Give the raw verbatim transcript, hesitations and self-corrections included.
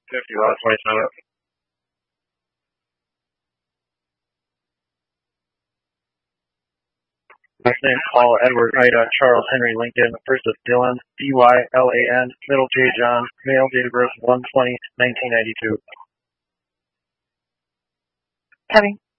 fifty, lot twenty-seven. Last name Paul Edward Ida Charles Henry Lincoln. First is Dylan, D Y L A N. Middle J John. Male, date of birth one twenty nineteen ninety-two. Coming.